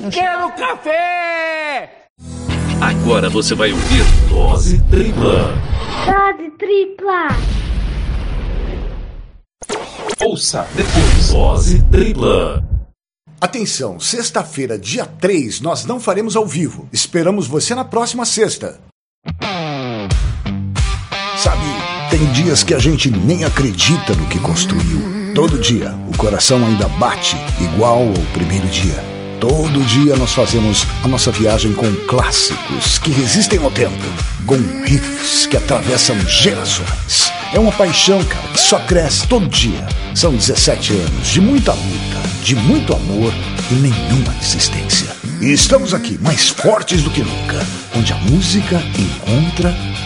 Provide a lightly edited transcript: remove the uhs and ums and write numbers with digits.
Quero café! Agora você vai ouvir Dose Tripla. Dose Tripla. Ouça depois. Dose Tripla. Atenção, sexta-feira, dia 3, nós não faremos ao vivo. Esperamos você na próxima sexta. Sabe, tem dias que a gente nem acredita no que construiu. Todo dia, o coração ainda bate igual ao primeiro dia. Todo dia nós fazemos a nossa viagem com clássicos que resistem ao tempo. Com riffs que atravessam gerações. É uma paixão, cara, que só cresce todo dia. São 17 anos de muita luta, de muito amor e nenhuma desistência. E estamos aqui, mais fortes do que nunca, onde a música encontra